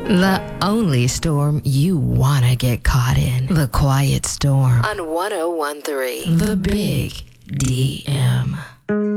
The only storm you want to get caught in. The Quiet Storm on 101.3. The Big D.